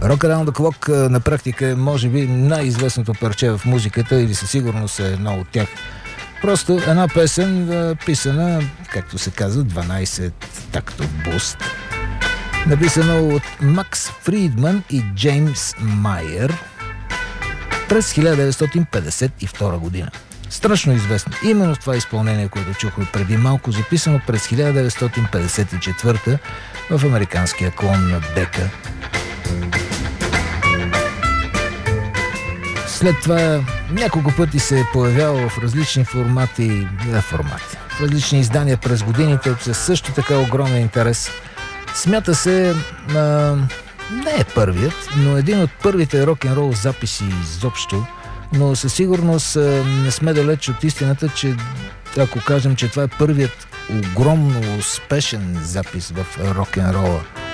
Rock Around the Clock на практика е може би най-известното парче в музиката или със сигурност е едно от тях. Просто една песен, писана, както се казва, 12 тактов буст. Написано от Макс Фридман и Джеймс Майер през 1952 година. Страшно известно. Именно в това изпълнение, което чухме преди малко, записано през 1954 в американския клон на Дека. След това няколко пъти се е появявал в различни формати, в различни издания през годините, със също така огромен интерес. Смята се, не е първият, но един от първите рок-н-рол записи изобщо, но със сигурност не сме далеч от истината, че ако кажем, че това е първият огромно успешен запис в рок-н-рола.